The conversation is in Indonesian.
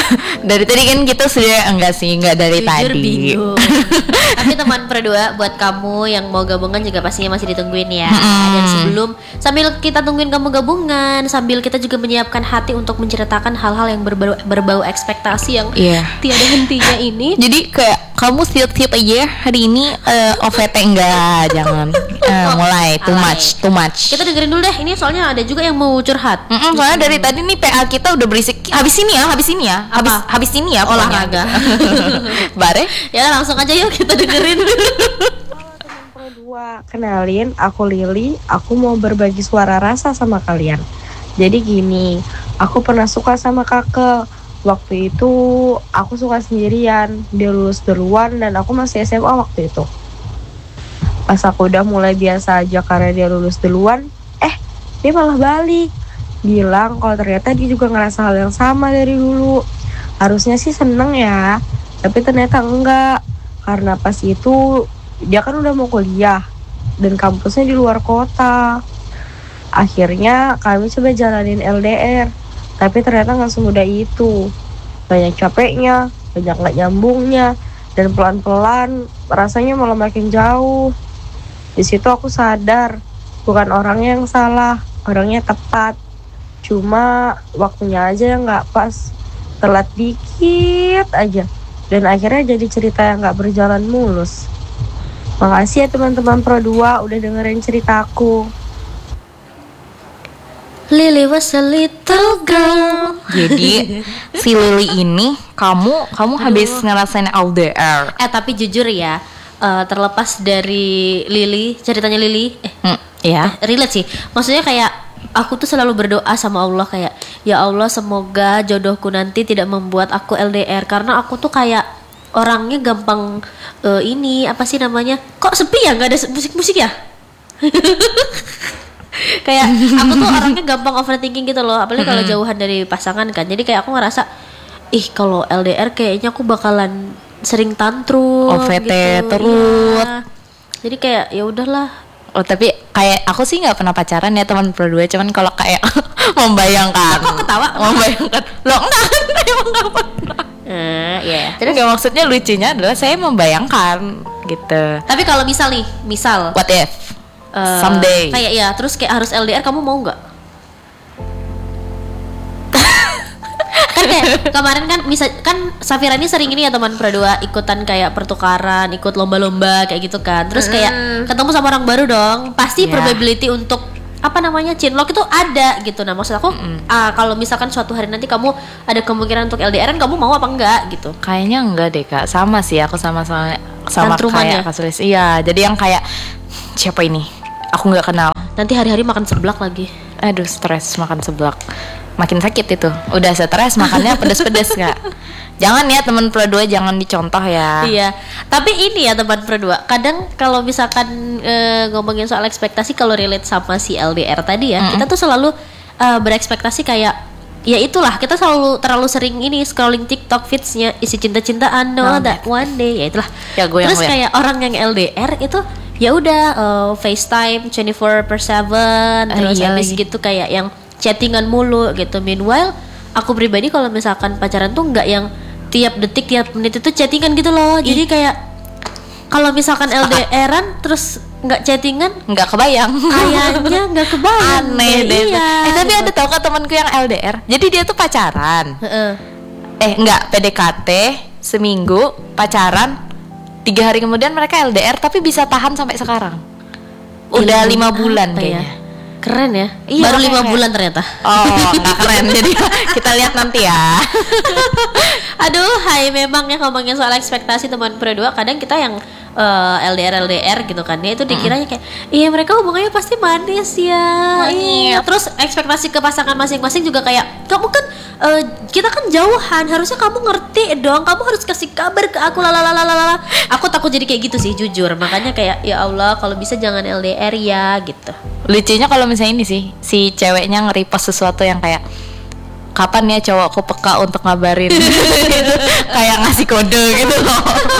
Dari tadi kan kita sudah enggak dari Jujur tadi. bingung. Tapi teman berdua, buat kamu yang mau gabungan juga pastinya masih ditungguin ya. Dan sebelum sambil kita tungguin kamu gabungan, sambil kita juga menyiapkan hati untuk menceritakan hal-hal yang berbau ekspektasi yang tiada hentinya ini. Jadi kayak kamu siap-siap aja hari ini OVT enggak, jangan mulai too much. Kita dengerin dulu deh, ini soalnya ada juga yang mau curhat. Soalnya dari tadi nih PA kita udah berisik. Habis ini ya Olahraga. Bare? Ya langsung aja yuk kita dengerin. Dua, kenalin, aku Lili. Aku mau berbagi suara rasa sama kalian. Jadi gini, aku pernah suka sama kakak. Waktu itu aku suka sendirian. Dia lulus duluan dan aku masih SMA waktu itu. Pas aku udah mulai biasa aja karena dia lulus duluan, dia malah balik. Bilang kalau ternyata dia juga ngerasa hal yang sama dari dulu. Harusnya sih seneng ya, tapi ternyata enggak. Karena pas itu dia kan udah mau kuliah dan kampusnya di luar kota. Akhirnya kami coba jalanin LDR, tapi ternyata gak semudah itu. Banyak capeknya, banyak gak nyambungnya, dan pelan-pelan rasanya malah makin jauh. Di situ aku sadar, bukan orangnya yang salah, orangnya tepat. Cuma waktunya aja yang gak pas, telat dikit aja. Dan akhirnya jadi cerita yang gak berjalan mulus. Makasih ya teman-teman Pro 2 udah dengerin ceritaku. Lily was a little girl. Jadi si Lily ini kamu habis ngerasain LDR. Tapi jujur ya, terlepas dari ceritanya Lily, relate sih. Maksudnya kayak aku tuh selalu berdoa sama Allah kayak, ya Allah semoga jodohku nanti tidak membuat aku LDR, karena aku tuh kayak orangnya gampang apa sih namanya? Kok sepi ya, nggak ada musik-musik ya? Kayak aku tuh orangnya gampang overthinking gitu loh, apalagi kalau jauhan dari pasangan kan. Jadi kayak aku ngerasa kalau LDR kayaknya aku bakalan sering tantrum OVT gitu, terus. Iya. Jadi kayak ya udahlah. Tapi kayak aku sih nggak pernah pacaran ya teman berdua, cuman kalau kayak membayangkan. Kok ketawa? Membayangkan. Loh enggak, emang nggak pernah. Terus nggak, maksudnya lucunya adalah saya membayangkan gitu. Tapi kalau misal What if? Someday. Kayak ya, terus kayak harus LDR, kamu mau nggak? Kan kayak kemarin kan Safira ini sering ini ya teman berdua ikutan kayak pertukaran, ikut lomba-lomba kayak gitu kan. Terus kayak ketemu sama orang baru dong, pasti probability untuk cinlok itu ada gitu. Nah maksud aku kalau misalkan suatu hari nanti kamu ada kemungkinan untuk LDR, kamu mau apa enggak gitu? Kayaknya enggak deh Kak, sama sih aku sama Tantrumannya. kayak Kak Sulis. Iya, jadi yang kayak siapa ini? Aku nggak kenal. Nanti hari-hari makan seblak lagi. Aduh, stres makan seblak. Makin sakit itu. Udah stres makannya pedes-pedes Kak. Jangan ya teman berdua, jangan dicontoh ya. Iya. Tapi ini ya teman berdua, kadang kalau misalkan ngomongin soal ekspektasi, kalau relate sama si LDR tadi ya, kita tuh selalu berekspektasi kayak ya itulah, kita terlalu sering ini scrolling TikTok feeds-nya isi cinta-cintaan, that one day, ya itulah. Ya, terus kayak orang yang LDR itu ya udah FaceTime 24/7, terus habis gitu kayak yang chattingan mulu gitu. Meanwhile aku pribadi kalau misalkan pacaran tuh nggak yang tiap detik tiap menit itu chattingan gitu loh. Jadi kayak kalau misalkan LDRan terus nggak chattingan, nggak kebayang. Kayaknya nggak kebayang. Aneh deh. Iya. Tapi ada tau kan temanku yang LDR. Jadi dia tuh pacaran. Nggak, PDKT seminggu, pacaran 3 hari kemudian mereka LDR, tapi bisa tahan sampai sekarang. Udah 5 bulan kayaknya. Keren ya. Iya, baru 5 bulan ternyata. Oh, nggak keren. Jadi kita lihat nanti ya. Aduh, memang ya ngomongin soal ekspektasi teman berdua, kadang kita yang LDR gitu kan ya, itu dikiranya kayak mereka hubungannya pasti manis ya. Iya. Terus ekspektasi ke pasangan masing-masing juga kayak, kamu kan kita kan jauhan, harusnya kamu ngerti dong, kamu harus kasih kabar ke aku lalalala. Aku takut jadi kayak gitu sih jujur. Makanya kayak ya Allah, kalau bisa jangan LDR ya gitu. Lucunya kalau misalnya ini sih, si ceweknya nge-repost sesuatu yang kayak, kapan ya cowokku peka untuk ngabarin. Kayak ngasih kode gitu loh.